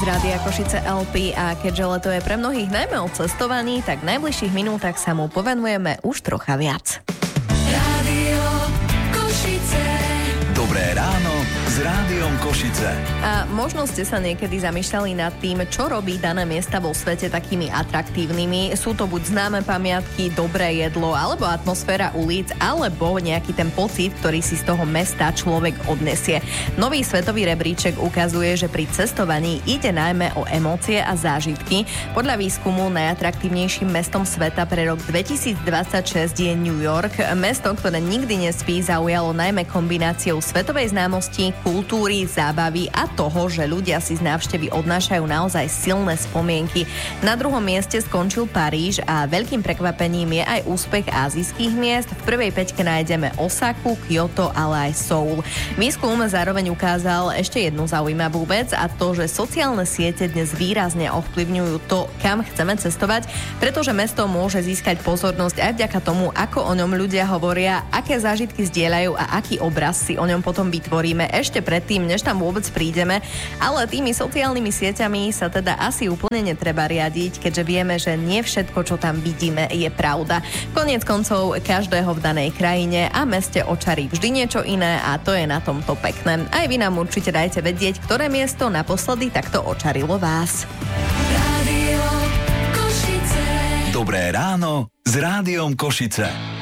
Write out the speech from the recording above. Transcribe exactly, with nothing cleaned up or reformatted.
z Rádia Košice el pé a keďže leto je pre mnohých najmä o cestovaní, tak v najbližších minútach sa mu povenujeme už trocha viac. Rádio Košice. Dobré ráno s Rádiom Košice. A možno ste sa niekedy zamýšľali nad tým, čo robí dané miesta vo svete takými atraktívnymi. Sú to buď známe pamiatky, dobré jedlo, alebo atmosféra ulic, alebo nejaký ten pocit, ktorý si z toho mesta človek odnesie. Nový svetový rebríček ukazuje, že pri cestovaní ide najmä o emócie a zážitky. Podľa výskumu najatraktívnejším mestom sveta pre rok dvetisícdvadsaťšesť je New York. Mesto, ktoré nikdy nespí, zaujalo najmä kombináciou svetovej známosti, kultúry, zábavy a toho, že ľudia si z návštevy odnášajú naozaj silné spomienky. Na druhom mieste skončil Paríž a veľkým prekvapením je aj úspech ázijských miest. V prvej päťke nájdeme Osaku, Kyoto, ale aj Soul. Výskum zároveň ukázal ešte jednu zaujímavú vec a to, že sociálne siete dnes výrazne ovplyvňujú to, kam chceme cestovať, pretože mesto môže získať pozornosť aj vďaka tomu, ako o ňom ľudia hovoria, aké zážitky zdieľajú a aký obraz si o ňom potom vytvoríme ešte predtým, než tam vôbec prídeme, ale tými sociálnymi sieťami sa teda asi úplne netreba riadiť, keďže vieme, že nie všetko, čo tam vidíme, je pravda. Koniec koncov každého v danej krajine a meste očarí vždy niečo iné a to je na tomto pekné. Aj vy nám určite dajte vedieť, ktoré miesto naposledy takto očarilo vás. Rádio Košice. Dobré ráno s Rádiom Košice.